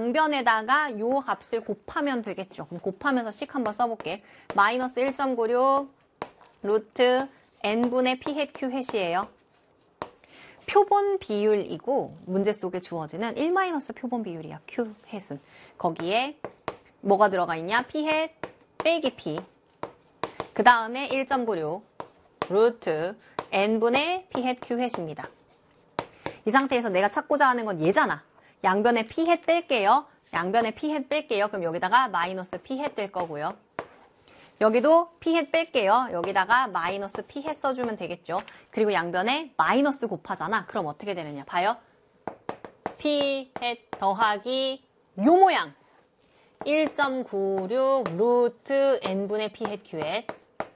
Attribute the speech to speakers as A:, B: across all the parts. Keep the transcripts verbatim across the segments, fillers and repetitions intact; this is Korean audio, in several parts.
A: 양변에다가 요 값을 곱하면 되겠죠. 그럼 곱하면서 식 한번 써볼게. 마이너스 일 점 구육 루트 n분의 p hat q hat이에요. 표본 비율이고 문제 속에 주어지는 일 마이너스 표본 비율이야. q hat은. 거기에 뭐가 들어가 있냐? p hat 빼기 p. 그 다음에 일 점 구육 루트 n분의 p hat q hat입니다. 이 상태에서 내가 찾고자 하는 건 얘잖아. 양변에 p hat 뺄게요. 양변에 p hat 뺄게요. 그럼 여기다가 마이너스 p hat 될 거고요. 여기도 p hat 뺄게요. 여기다가 마이너스 p hat 써주면 되겠죠. 그리고 양변에 마이너스 곱하잖아. 그럼 어떻게 되느냐. 봐요. p hat 더하기 요 모양. 일 점 구육 루트 n분의 p hat q hat.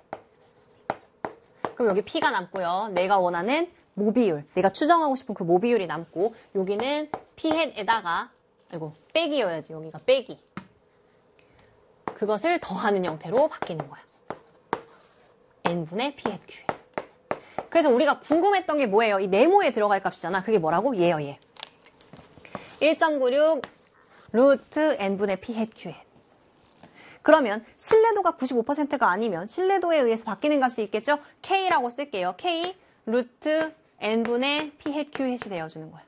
A: 그럼 여기 p가 남고요. 내가 원하는 모비율, 내가 추정하고 싶은 그 모비율이 남고 여기는 p hat에다가 아이고 빼기여야지. 여기가 빼기. 그것을 더하는 형태로 바뀌는 거야. n분의 p hat q. 그래서 우리가 궁금했던 게 뭐예요? 이 네모에 들어갈 값이잖아. 그게 뭐라고? 얘요, 얘. 일 점 구육 루트 n분의 p hat q. 그러면 신뢰도가 구십오 퍼센트가 아니면 신뢰도에 의해서 바뀌는 값이 있겠죠? K라고 쓸게요. K 루트 n분의 p hat q hat이 되어주는 거야.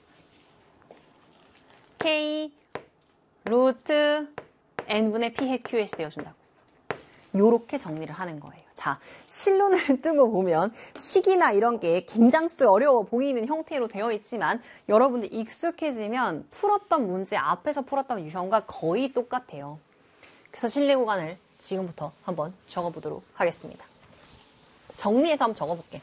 A: K 루트 n분의 p hat q hat이 되어준다고. 요렇게 정리를 하는 거예요. 자, 실론을 뜨고 보면 식이나 이런 게 긴장스 어려워 보이는 형태로 되어 있지만 여러분들 익숙해지면 풀었던 문제 앞에서 풀었던 유형과 거의 똑같아요. 그래서 실내 구간을 지금부터 한번 적어보도록 하겠습니다. 정리해서 한번 적어볼게.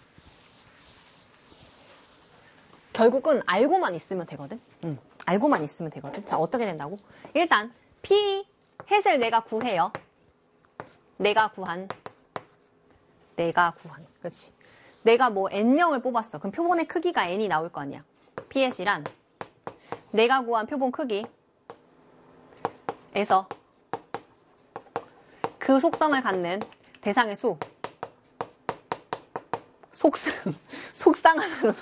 A: 결국은 알고만 있으면 되거든. 음, 알고만 있으면 되거든. 자, 어떻게 된다고? 일단 p hat을 내가 구해요. 내가 구한. 내가 구한. 그렇지. 내가 뭐 n명을 뽑았어. 그럼 표본의 크기가 n이 나올 거 아니야. p hat이란 내가 구한 표본 크기에서 그 속성을 갖는 대상의 수. 속성. 속상하로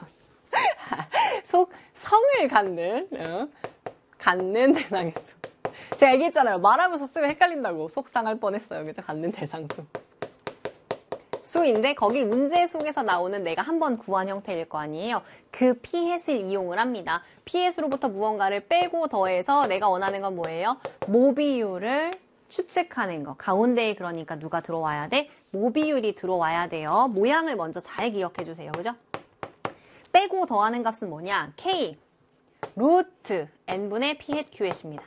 A: 속성을 갖는 어? 갖는 대상의 수. 제가 얘기했잖아요. 말하면서 쓰면 헷갈린다고. 속상할 뻔했어요. 그죠? 갖는 대상수. 수인데 거기 문제 속에서 나오는 내가 한번 구한 형태일 거 아니에요. 그 p hat을 이용을 합니다. p hat으로부터 무언가를 빼고 더해서 내가 원하는 건 뭐예요? 모비율을 추측하는 거. 가운데에 그러니까 누가 들어와야 돼? 모비율이 들어와야 돼요. 모양을 먼저 잘 기억해 주세요. 그죠? 빼고 더하는 값은 뭐냐? K 루트 n분의 p hat q hat입니다.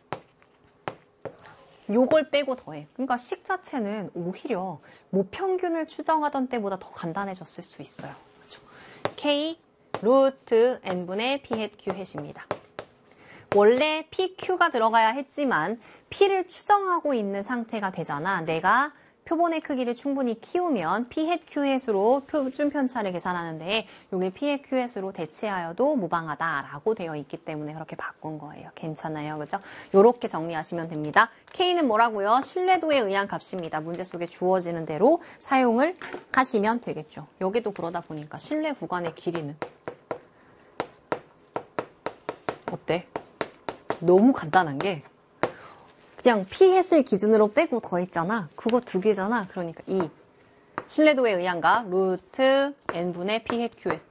A: 요걸 빼고 더해. 그러니까 식 자체는 오히려 모평균을 추정하던 때보다 더 간단해졌을 수 있어요. 그렇죠? K 루트 n분의 p hat q hat입니다. 원래 피 큐가 들어가야 했지만 P를 추정하고 있는 상태가 되잖아. 내가 표본의 크기를 충분히 키우면 p hat q hat으로 표준 편차를 계산하는데 여기 p hat q hat으로 대체하여도 무방하다라고 되어 있기 때문에 그렇게 바꾼 거예요. 괜찮아요. 그죠? 요렇게 정리하시면 됩니다. K는 뭐라고요? 신뢰도에 의한 값입니다. 문제 속에 주어지는 대로 사용을 하시면 되겠죠. 여기도 그러다 보니까 신뢰 구간의 길이는 어때? 너무 간단한 게 그냥 p hat을 기준으로 빼고 더했잖아. 그거 두 개잖아. 그러니까 이 신뢰도에 의한 값 루트 n분의 p hat q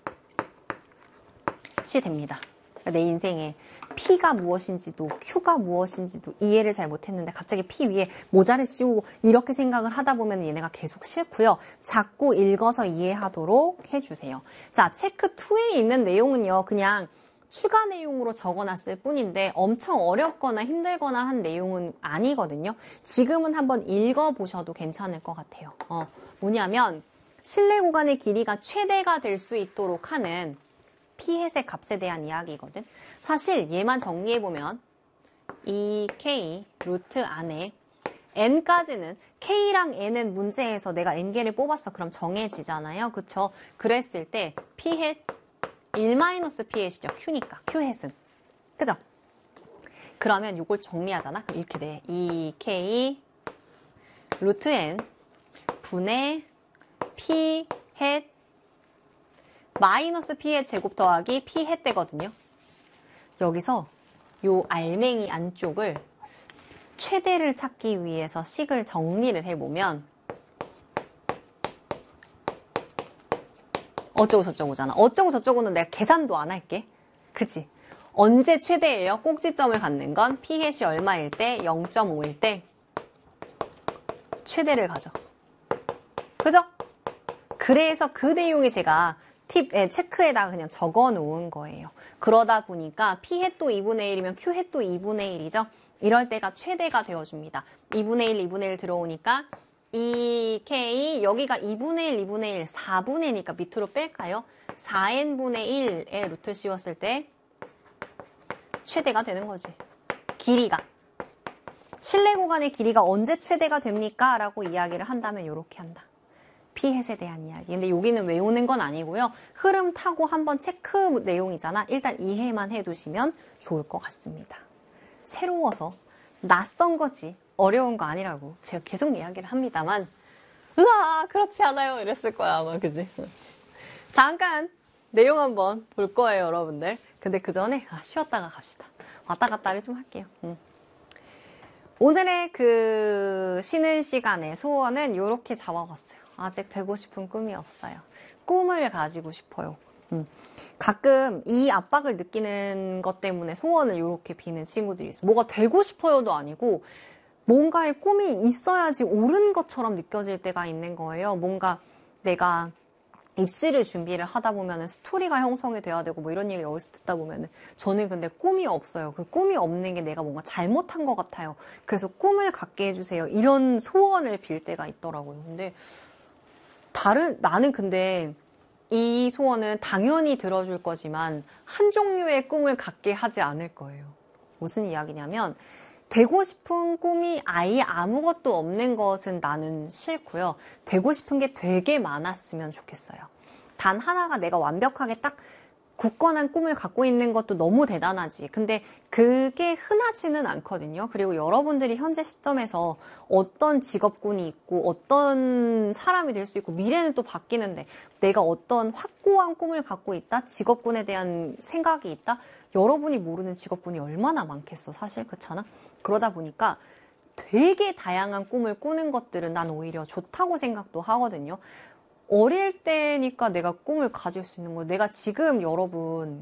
A: hat이 됩니다. 그러니까 내 인생에 P가 무엇인지도 Q가 무엇인지도 이해를 잘 못했는데 갑자기 P 위에 모자를 씌우고 이렇게 생각을 하다 보면 얘네가 계속 싫고요. 자꾸 읽어서 이해하도록 해주세요. 자, 체크 이에 있는 내용은요. 그냥 추가 내용으로 적어놨을 뿐인데 엄청 어렵거나 힘들거나 한 내용은 아니거든요. 지금은 한번 읽어보셔도 괜찮을 것 같아요. 어, 뭐냐면 신뢰 구간의 길이가 최대가 될 수 있도록 하는 p hat의 값에 대한 이야기거든. 사실 얘만 정리해보면 이 K 루트 안에 n까지는 K랑 n은 문제에서 내가 n개를 뽑았어. 그럼 정해지잖아요. 그쵸? 그랬을 때 p hat 일 마이너스 p hat이죠. Q니까. Q hat은. 그죠? 그러면 이걸 정리하잖아. 그럼 이렇게 돼. 이 K 루트 n 분의 p hat 마이너스 p hat 제곱 더하기 p hat 되거든요. 여기서 요 알맹이 안쪽을 최대를 찾기 위해서 식을 정리를 해보면 어쩌고 저쩌고잖아. 어쩌고 저쩌고는 내가 계산도 안 할게. 그치? 언제 최대예요? 꼭지점을 갖는 건 p햇이 얼마일 때? 영 점 오일 때 최대를 가져. 그죠? 그래서 그 내용이 제가 팁, 예, 체크에다가 그냥 적어 놓은 거예요. 그러다 보니까 p햇도 이분의 일이면 q햇도 이분의 일이죠. 이럴 때가 최대가 되어줍니다. 이분의 일, 이분의 일 들어오니까 이 K, 여기가 이분의 일, 이분의 일, 사분의 일이니까 밑으로 뺄까요? 사 엔분의 일에 루트 씌웠을 때 최대가 되는 거지. 길이가. 실내 구간의 길이가 언제 최대가 됩니까? 라고 이야기를 한다면 이렇게 한다. p햇에 대한 이야기. 근데 여기는 외우는 건 아니고요. 흐름 타고 한번 체크 내용이잖아. 일단 이해만 해두시면 좋을 것 같습니다. 새로워서 낯선 거지. 어려운 거 아니라고 제가 계속 이야기를 합니다만 으아 그렇지 않아요 이랬을 거야 아마. 그지? 잠깐 내용 한번 볼 거예요 여러분들. 근데 그 전에 아, 쉬었다가 갑시다. 왔다 갔다를 좀 할게요. 음. 오늘의 그 쉬는 시간에 소원은 이렇게 잡아봤어요. 아직 되고 싶은 꿈이 없어요. 꿈을 가지고 싶어요. 음. 가끔 이 압박을 느끼는 것 때문에 소원을 이렇게 비는 친구들이 있어요. 뭐가 되고 싶어요도 아니고 뭔가의 꿈이 있어야지 옳은 것처럼 느껴질 때가 있는 거예요. 뭔가 내가 입시를 준비를 하다 보면 스토리가 형성이 돼야 되고 뭐 이런 얘기를 어디서 듣다 보면 저는 근데 꿈이 없어요. 그 꿈이 없는 게 내가 뭔가 잘못한 것 같아요. 그래서 꿈을 갖게 해주세요. 이런 소원을 빌 때가 있더라고요. 근데 다른 나는 근데 이 소원은 당연히 들어줄 거지만 한 종류의 꿈을 갖게 하지 않을 거예요. 무슨 이야기냐면 되고 싶은 꿈이 아예 아무것도 없는 것은 나는 싫고요. 되고 싶은 게 되게 많았으면 좋겠어요. 단 하나가 내가 완벽하게 딱 굳건한 꿈을 갖고 있는 것도 너무 대단하지. 근데 그게 흔하지는 않거든요. 그리고 여러분들이 현재 시점에서 어떤 직업군이 있고 어떤 사람이 될 수 있고 미래는 또 바뀌는데 내가 어떤 확고한 꿈을 갖고 있다? 직업군에 대한 생각이 있다? 여러분이 모르는 직업군이 얼마나 많겠어 사실. 그렇잖아? 그러다 보니까 되게 다양한 꿈을 꾸는 것들은 난 오히려 좋다고 생각도 하거든요. 어릴 때니까 내가 꿈을 가질 수 있는 거예요. 내가 지금 여러분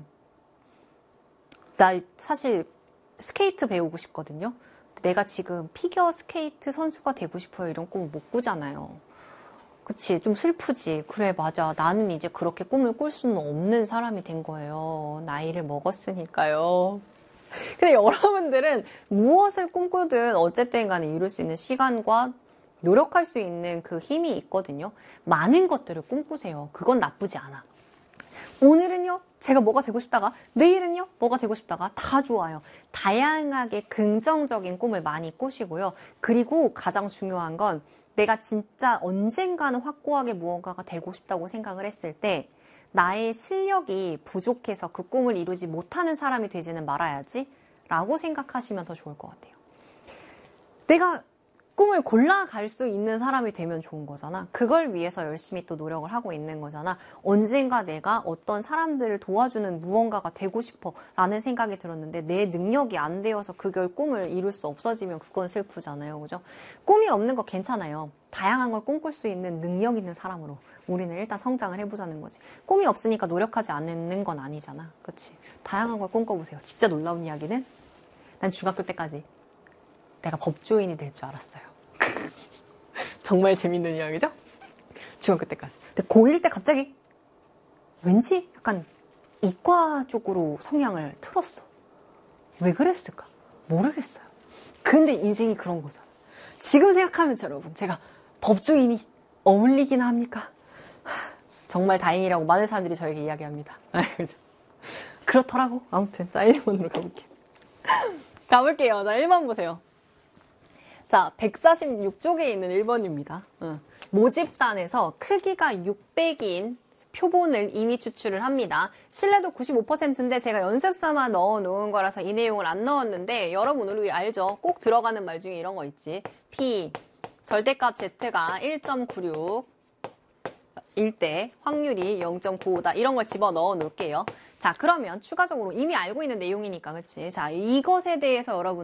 A: 나 사실 스케이트 배우고 싶거든요. 내가 지금 피겨 스케이트 선수가 되고 싶어요. 이런 꿈을 못 꾸잖아요. 그치? 좀 슬프지. 그래 맞아. 나는 이제 그렇게 꿈을 꿀 수는 없는 사람이 된 거예요. 나이를 먹었으니까요. 근데 여러분들은 무엇을 꿈꾸든 어쨌든 간에 이룰 수 있는 시간과 노력할 수 있는 그 힘이 있거든요. 많은 것들을 꿈꾸세요. 그건 나쁘지 않아. 오늘은요, 제가 뭐가 되고 싶다가, 내일은요, 뭐가 되고 싶다가 다 좋아요. 다양하게 긍정적인 꿈을 많이 꾸시고요. 그리고 가장 중요한 건 내가 진짜 언젠가는 확고하게 무언가가 되고 싶다고 생각을 했을 때 나의 실력이 부족해서 그 꿈을 이루지 못하는 사람이 되지는 말아야지 라고 생각하시면 더 좋을 것 같아요. 내가 꿈을 골라갈 수 있는 사람이 되면 좋은 거잖아. 그걸 위해서 열심히 또 노력을 하고 있는 거잖아. 언젠가 내가 어떤 사람들을 도와주는 무언가가 되고 싶어 라는 생각이 들었는데 내 능력이 안 되어서 그걸 꿈을 이룰 수 없어지면 그건 슬프잖아요. 그죠? 꿈이 없는 거 괜찮아요. 다양한 걸 꿈꿀 수 있는 능력 있는 사람으로 우리는 일단 성장을 해보자는 거지. 꿈이 없으니까 노력하지 않는 건 아니잖아. 그치? 다양한 걸 꿈꿔보세요. 진짜 놀라운 이야기는 난 중학교 때까지 내가 법조인이 될 줄 알았어요. 정말 재밌는 이야기죠? 중학교 때까지. 근데 고일 때 갑자기 왠지 약간 이과 쪽으로 성향을 틀었어. 왜 그랬을까? 모르겠어요. 근데 인생이 그런 거잖아. 지금 생각하면 여러분 제가 법조인이 어울리긴 합니까? 정말 다행이라고 많은 사람들이 저에게 이야기합니다. 그죠? 그렇더라고. 아무튼 자 일 번으로 가볼게요. 가볼게요. 자 일 번 보세요. 자, 백사십육 쪽에 있는 일 번입니다. 어. 모집단에서 크기가 육백인 표본을 이미 추출을 합니다. 신뢰도 구십오 퍼센트인데 제가 연습삼아 넣어놓은 거라서 이 내용을 안 넣었는데 여러분 우리 알죠? 꼭 들어가는 말 중에 이런 거 있지. P, 절대값 Z가 일 점 구육 일 대 확률이 영 점 구오다. 이런 걸 집어넣어 놓을게요. 자, 그러면 추가적으로 이미 알고 있는 내용이니까, 그치? 자, 이것에 대해서 여러분